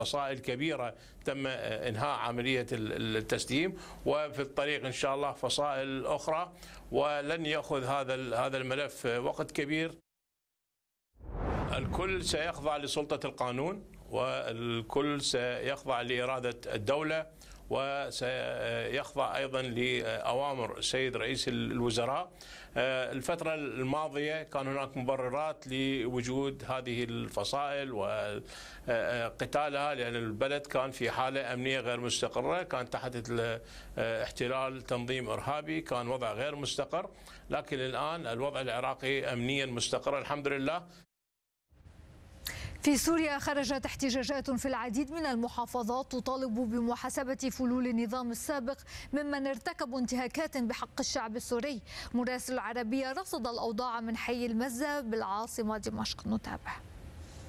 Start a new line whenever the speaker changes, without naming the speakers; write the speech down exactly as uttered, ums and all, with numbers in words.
فصائل كبيرة تم إنهاء عملية التسليم، وفي الطريق إن شاء الله فصائل أخرى، ولن يأخذ هذا هذا الملف وقت كبير. الكل سيخضع لسلطة القانون، والكل سيخضع لإرادة الدولة، وسيخضع أيضا لأوامر السيد رئيس الوزراء. الفترة الماضية كان هناك مبررات لوجود هذه الفصائل وقتالها، لأن البلد كان في حالة أمنية غير مستقرة، كان تحت احتلال تنظيم إرهابي، كان وضع غير مستقر. لكن الآن الوضع العراقي أمنيا مستقر الحمد لله.
في سوريا خرجت احتجاجات في العديد من المحافظات تطالب بمحاسبة فلول النظام السابق ممن ارتكبوا انتهاكات بحق الشعب السوري. مراسل العربية رصد الأوضاع من حي المزة بالعاصمة دمشق. نتابع.